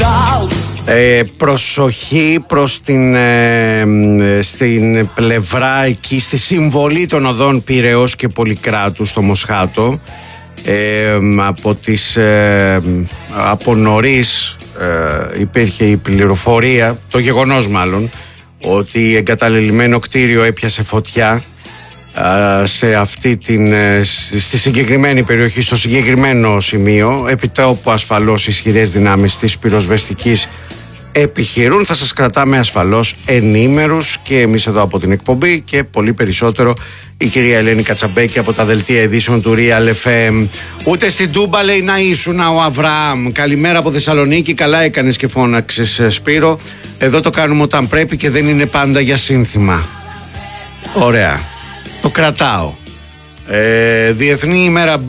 Προσοχή προς στην πλευρά εκεί, στη συμβολή των οδών Πειραιώς και Πολυκράτου στο Μοσχάτο. Από νωρίς υπήρχε η πληροφορία, το γεγονός μάλλον, ότι εγκαταλελειμμένο κτίριο έπιασε φωτιά στη συγκεκριμένη περιοχή, στο συγκεκριμένο σημείο, επί όπου ασφαλώς ισχυρές δυνάμεις της πυροσβεστικής επιχειρούν. Θα σας κρατάμε ασφαλώς ενήμερους και εμείς εδώ από την εκπομπή και πολύ περισσότερο η κυρία Ελένη Κατσαμπέκη από τα δελτία ειδήσεων του Real FM. Ούτε στην Τούμπα λέει να ήσουν ο Αβραάμ. Καλημέρα από Θεσσαλονίκη, καλά έκανες και φώναξες, Σπύρο. Εδώ το κάνουμε όταν πρέπει και δεν είναι πάντα για σύνθημα. Ωραία, το κρατάω. Διεθνής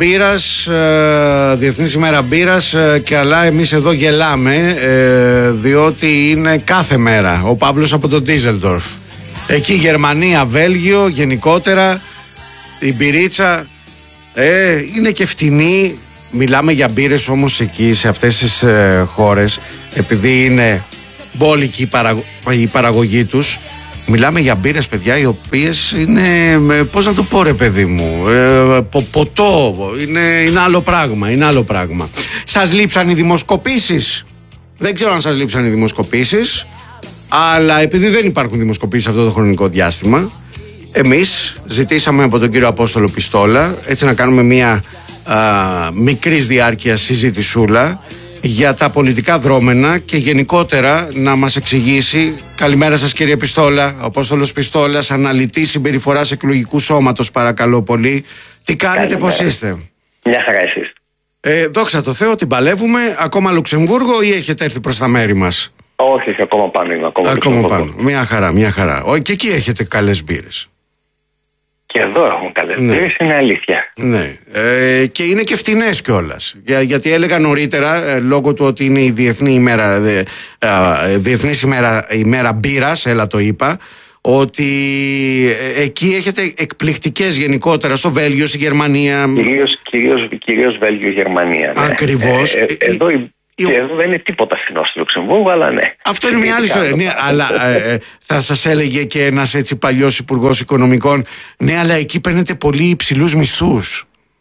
ημέρα μπύρας και αλλά εμείς εδώ γελάμε διότι είναι κάθε μέρα. Ο Παύλος από το Ντίζελντορφ. Εκεί Γερμανία, Βέλγιο γενικότερα, η μπυρίτσα είναι και φτηνή. Μιλάμε για μπύρες όμως εκεί σε αυτές τις χώρες, επειδή είναι μπόλικη η παραγωγή τους. Μιλάμε για μπύρες, παιδιά, οι οποίες είναι, πώς να το πω ρε παιδί μου, ποτό, είναι άλλο πράγμα, Σας λείψαν οι δημοσκοπήσεις? Δεν ξέρω αν σας λείψαν οι δημοσκοπήσεις, αλλά επειδή δεν υπάρχουν δημοσκοπήσεις αυτό το χρονικό διάστημα, εμείς ζητήσαμε από τον κύριο Απόστολο Πιστόλα έτσι να κάνουμε μια μικρής διάρκειας συζητησούλα για τα πολιτικά δρόμενα και γενικότερα να μας εξηγήσει. Καλημέρα σας κύριε Πιστόλα, ο Απόστολος Πιστόλας, αναλυτής συμπεριφοράς εκλογικού σώματος, παρακαλώ πολύ. Τι κάνετε, καλημέρα. Πώς είστε? Μια χαρά εσείς? Δόξα τω Θεώ, την παλεύουμε. Ακόμα Λουξεμβούργο ή έχετε έρθει προς τα μέρη μας? Όχι, ακόμα πάνω είμαι. Ακόμα πάνω. Μια χαρά. Και εκεί έχετε καλές μπύρες? Και εδώ έχουν καλές μπύρες, είναι αλήθεια. Ναι. Και είναι και φτηνές κιόλας. Γιατί έλεγα νωρίτερα, λόγω του ότι είναι η Διεθνής ημέρα μπύρας, το είπα, ότι εκεί έχετε εκπληκτικές γενικότερα, στο Βέλγιο, στη Γερμανία. Κυρίως Βέλγιο, Γερμανία. Ναι. Ακριβώς. Εδώ δεν είναι τίποτα φθηνό στο Λουξεμβούργο, αλλά ναι. Αυτό είναι μια άλλη ιστορία. Ναι, αλλά θα σας έλεγε και ένας έτσι παλιός υπουργός οικονομικών, ναι, αλλά εκεί παίρνετε πολύ υψηλούς μισθούς.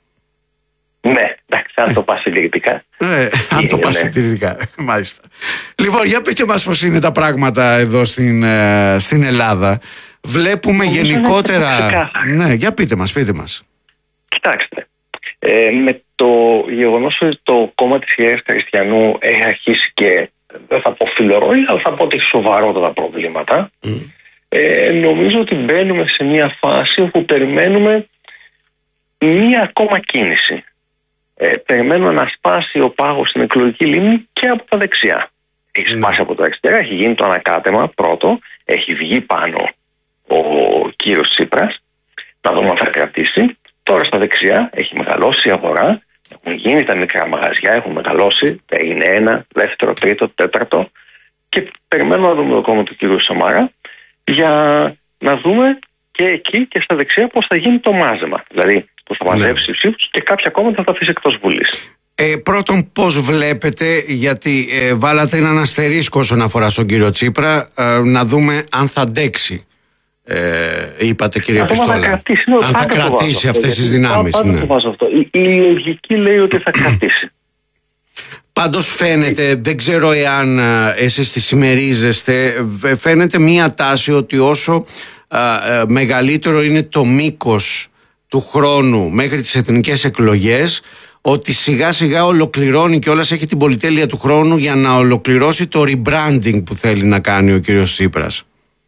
Ναι, εντάξει, αν το πας συντηρητικά. Αν το πας συντηρητικά, μάλιστα. Λοιπόν, για πείτε μας πώς είναι τα πράγματα εδώ στην Ελλάδα. Βλέπουμε γενικότερα. Ναι, για πείτε μας. Κοιτάξτε, με το γεγονός ότι το κόμμα της Ιεράς Χριστιανού έχει αρχίσει και δεν θα πω φιλορρόλια, αλλά θα πω ότι έχει σοβαρότατα προβλήματα, νομίζω ότι μπαίνουμε σε μια φάση όπου περιμένουμε μία ακόμα κίνηση. Περιμένουμε να σπάσει ο πάγος στην εκλογική λίμνη και από τα δεξιά. Έχει σπάσει από τα αριστερά, έχει γίνει το ανακάτεμα πρώτο, έχει βγει πάνω ο κύριος Τσίπρας, να δούμε αν θα κρατήσει. Τώρα στα δεξιά έχει μεγαλώσει η αγορά, έχουν γίνει τα μικρά μαγαζιά, έχουν μεγαλώσει, είναι ένα, δεύτερο, τρίτο, τέταρτο και περιμένουμε να δούμε το κόμμα του κύριου Σαμάρα για να δούμε και εκεί και στα δεξιά πώς θα γίνει το μάζεμα. Δηλαδή πώς θα μαζέψει ψήφους και κάποια κόμματα θα τα αφήσει εκτός Βουλής. Πρώτον, πώς βλέπετε, γιατί βάλατε έναν αστερίσκο όσον αφορά στον κύριο Τσίπρα, να δούμε αν θα αντέξει. Είπατε κύριε Πιστόλα, αν θα κρατήσει αυτές τις δυνάμεις. Η λογική λέει ότι θα κρατήσει. Πάντως φαίνεται, δεν ξέρω εάν εσείς τη συμμερίζεστε, φαίνεται μία τάση ότι όσο μεγαλύτερο είναι το μήκος του χρόνου μέχρι τις εθνικές εκλογές, ότι σιγά σιγά ολοκληρώνει και όλας έχει την πολυτέλεια του χρόνου για να ολοκληρώσει το rebranding που θέλει να κάνει ο κύριος Τσίπρας.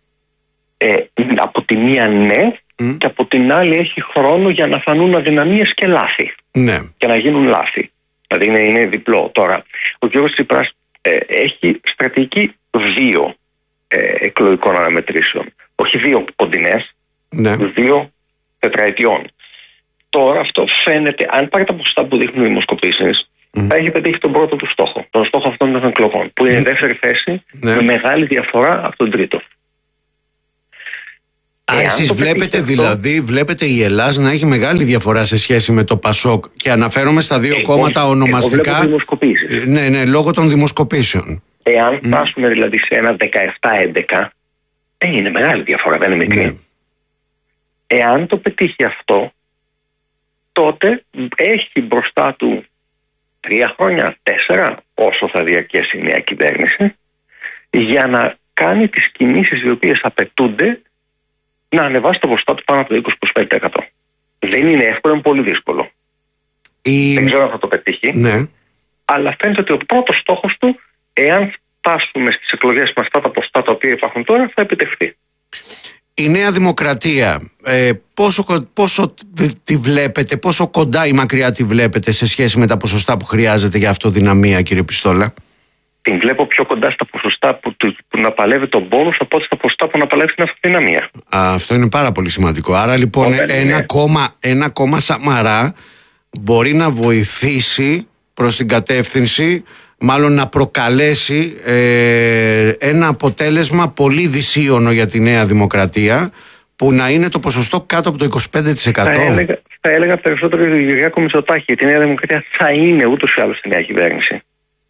Από τη μία ναι, και από την άλλη έχει χρόνο για να φανούν αδυναμίες και λάθη. Ναι. Και να γίνουν λάθη. Δηλαδή είναι διπλό. Τώρα, ο κ. Τσίπρας έχει στρατηγική 2 εκλογικών αναμετρήσεων. Όχι 2 κοντινές, 2 τετραετιών. Τώρα αυτό φαίνεται, αν πάρει τα ποσοστά που δείχνουν οι δημοσκοπήσεις, θα έχει πετύχει τον πρώτο του στόχο. Τον στόχο αυτών των εκλογών, που είναι η δεύτερη θέση με μεγάλη διαφορά από τον τρίτο. Εσείς βλέπετε δηλαδή, βλέπετε η Ελλάδα να έχει μεγάλη διαφορά σε σχέση με το ΠΑΣΟΚ και αναφέρομαι στα δύο κόμματα ονομαστικά. Δημοσκοπήσεις. Ναι, λόγω των δημοσκοπήσεων. Εάν φτάσουμε δηλαδή σε ένα 17-11, είναι μεγάλη διαφορά, δεν είναι μικρή. Εάν το πετύχει αυτό, τότε έχει μπροστά του 3 χρόνια, 4, όσο θα διαρκέσει η νέα κυβέρνηση, για να κάνει τις κινήσεις οι οποίες απαιτούνται να ανεβάσει το ποσοστό του πάνω από το 20-25%. Δεν είναι εύκολο, είναι πολύ δύσκολο. Δεν ξέρω αν θα το πετύχει, αλλά φαίνεται ότι ο πρώτος στόχος του, εάν φτάσουμε στις εκλογές με αυτά τα ποσοστά τα οποία υπάρχουν τώρα, θα επιτευχθεί. Η Νέα Δημοκρατία, πόσο τη βλέπετε, πόσο κοντά ή μακριά τη βλέπετε σε σχέση με τα ποσοστά που χρειάζεται για αυτοδυναμία, κύριε Πιστόλα? Την βλέπω πιο κοντά στα ποσοστά που να παλεύει τον πόνους από ότι στα ποσοστά που να παλεύει την αυτοδυναμία. Αυτό είναι πάρα πολύ σημαντικό. Άρα λοιπόν ένα κόμμα Σαμαρά μπορεί να βοηθήσει προς την κατεύθυνση, μάλλον να προκαλέσει ένα αποτέλεσμα πολύ δυσίωνο για τη Νέα Δημοκρατία, που να είναι το ποσοστό κάτω από το 25%. Θα έλεγα περισσότερο για τον Κυριάκο Μητσοτάκη, γιατί η Νέα Δημοκρατία θα είναι ούτως ή άλλως στη νέα κυβέρνηση.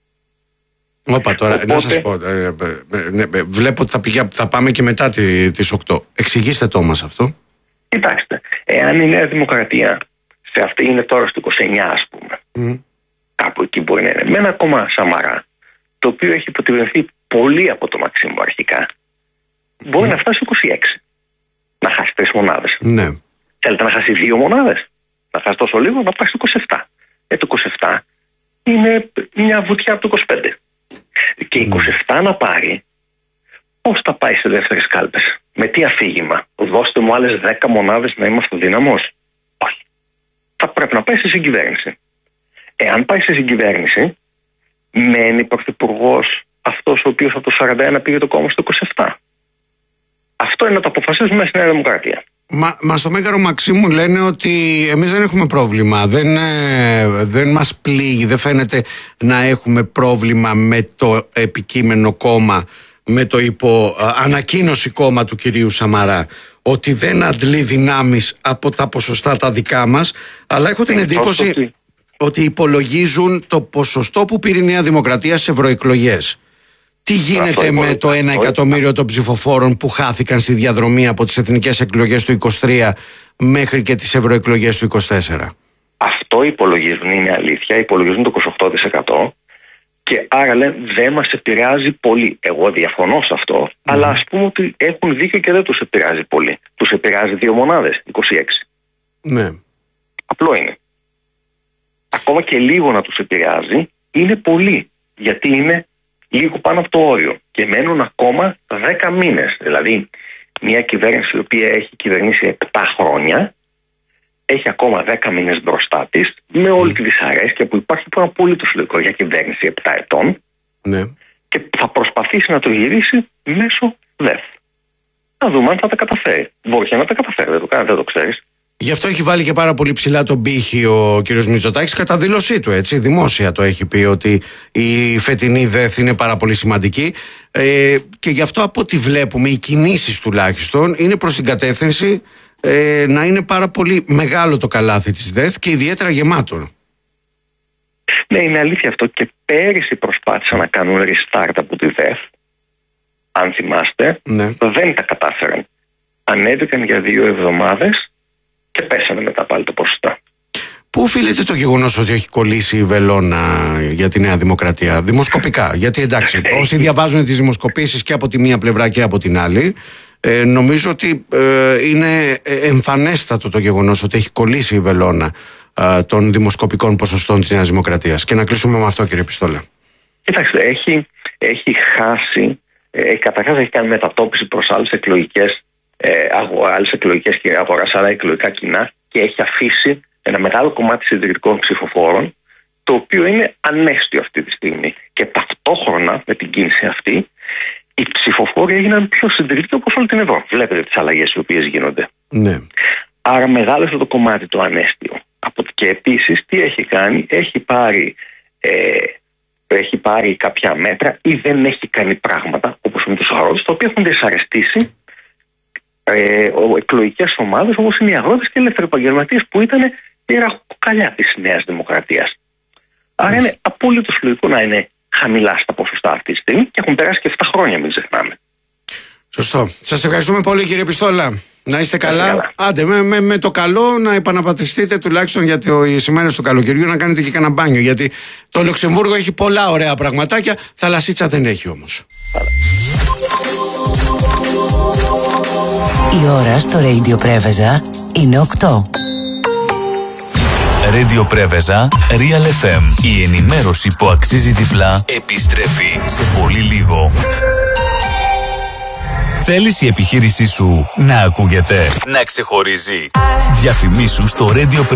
Όπα τώρα, οπότε... να σας πω, βλέπω ότι θα πάμε και μετά τις 8. Εξηγήστε το μας αυτό. Κοιτάξτε, εάν η Νέα Δημοκρατία, σε αυτή είναι τώρα στο 29 ας πούμε, κάπου εκεί μπορεί να είναι, με ένα κόμμα Σαμαρά, το οποίο έχει υποτιμηθεί πολύ από το Μαξίμου αρχικά, μπορεί να φτάσει 26. Να χάσει 3 μονάδες. Ναι. Θέλετε να χάσει 2 μονάδες? Να χάσει τόσο λίγο, να πάει στο 27. Το 27 είναι μια βουτιά από το 25. Και 27 να πάρει, πώς θα πάει σε δεύτερες κάλπες? Με τι αφήγημα? Δώστε μου άλλες 10 μονάδες να είμαι αυτοδύναμος? Όχι. Θα πρέπει να πάει σε συγκυβέρνηση. Εάν πάει σε συγκυβέρνηση, μένει πρωθυπουργός αυτός ο οποίος από το 41 πήγε το κόμμα στο 27. Αυτό είναι να το αποφασίσουμε στη Νέα Δημοκρατία. Μα στο Μέγαρο Μαξίμου λένε ότι εμείς δεν έχουμε πρόβλημα. Δεν μας πλήγει, δεν φαίνεται να έχουμε πρόβλημα με το επικείμενο κόμμα, με το ανακοίνωση κόμμα του κυρίου Σαμαρά, ότι δεν αντλεί δυνάμεις από τα ποσοστά τα δικά μας, αλλά έχω την εντύπωση ότι υπολογίζουν το ποσοστό που πήρε η Νέα Δημοκρατία σε ευρωεκλογές. Τι γίνεται με το 1 εκατομμύριο των ψηφοφόρων που χάθηκαν στη διαδρομή από τις εθνικές εκλογές του 23 μέχρι και τις ευρωεκλογές του 24? Αυτό υπολογίζουν, είναι αλήθεια, υπολογίζουν το 28%. Και άρα λένε δεν μας επηρεάζει πολύ. Εγώ διαφωνώ σε αυτό, αλλά ας πούμε ότι έχουν δίκιο και δεν τους επηρεάζει πολύ. Τους επηρεάζει 2 μονάδες, 26. Ναι. Απλό είναι. Ακόμα και λίγο να τους επηρεάζει είναι πολύ, γιατί είναι λίγο πάνω από το όριο και μένουν ακόμα 10 μήνες. Δηλαδή μια κυβέρνηση η οποία έχει κυβερνήσει 7 χρόνια έχει ακόμα 10 μήνες μπροστά της, με όλη τη δυσαρέσκεια που υπάρχει, που είναι απολύτως λογικό για κυβέρνηση 7 ετών, και θα προσπαθήσει να το γυρίσει μέσω ΔΕΘ. Να δούμε αν θα τα καταφέρει. Μπορεί και να τα καταφέρει, δεν το ξέρεις. Γι' αυτό έχει βάλει και πάρα πολύ ψηλά τον πύχη ο κ. Μητσοτάκης, κατά δήλωσή του, έτσι. Δημόσια το έχει πει ότι η φετινή ΔΕΘ είναι πάρα πολύ σημαντική. Και γι' αυτό, από ό,τι βλέπουμε, οι κινήσεις τουλάχιστον είναι προς την κατεύθυνση να είναι πάρα πολύ μεγάλο το καλάθι της ΔΕΘ και ιδιαίτερα γεμάτο. Ναι, είναι αλήθεια αυτό. Και πέρυσι προσπάθησαν να κάνουν restart από τη ΔΕΘ. Αν θυμάστε, δεν τα κατάφεραν. Ανέβηκαν για 2 εβδομάδες και πέσανε μετά πάλι το ποσοστά. Πού οφείλεται το γεγονός ότι έχει κολλήσει η βελόνα για τη Νέα Δημοκρατία? Δημοσκοπικά. Γιατί εντάξει, όσοι διαβάζουν τις δημοσκοπήσεις και από τη μία πλευρά και από την άλλη, νομίζω ότι είναι εμφανέστατο το γεγονός ότι έχει κολλήσει η βελόνα των δημοσκοπικών ποσοστών της Νέας Δημοκρατίας. Και να κλείσουμε με αυτό, κύριε Πιστόλα. Κοιτάξτε, έχει χάσει, καταρχάς έχει κάνει μετατόπιση προς άλλες εκλογικές αγοράς, άλλα εκλογικά κοινά, και έχει αφήσει ένα μεγάλο κομμάτι συντηρητικών ψηφοφόρων, το οποίο είναι ανέστιο αυτή τη στιγμή. Και ταυτόχρονα με την κίνηση αυτή, οι ψηφοφόροι έγιναν πιο συντηρητικοί όπως όλη την Ευρώπη. Βλέπετε τις αλλαγές οι οποίες γίνονται. Ναι. Άρα μεγάλωσε το κομμάτι το ανέστιο. Και επίσης τι έχει κάνει? Έχει πάρει κάποια μέτρα ή δεν έχει κάνει πράγματα, όπως με τους αγρότες, τα οποία έχουν δυσαρεστήσει εκλογικές ομάδες όπως είναι οι αγρότες και οι ελεύθεροι επαγγελματίες, που ήταν η ραχοκοκαλιά της Νέας Δημοκρατίας. Άρα είναι απόλυτο λογικό να είναι χαμηλά στα ποσοστά αυτή τη στιγμή και έχουν περάσει και 7 χρόνια, μην ξεχνάμε. Σωστό. Σας ευχαριστούμε πολύ, κύριε Πιστόλα. Να είστε καλά. Άντε, με το καλό να επαναπατριστείτε τουλάχιστον για τις ημέρες του καλοκαιριού, να κάνετε και κανένα μπάνιο. Γιατί το Λουξεμβούργο έχει πολλά ωραία πραγματάκια, θαλασσίτσα δεν έχει όμως. Η ώρα στο Radio Πρέβεζα είναι 8. Radio Πρέβεζα, Real FM. Η ενημέρωση που αξίζει διπλά επιστρέφει σε πολύ λίγο. Θέλεις η επιχείρησή σου να ακούγεται, να ξεχωρίζει? Διαφημίσου στο Radio Πρέβεζα.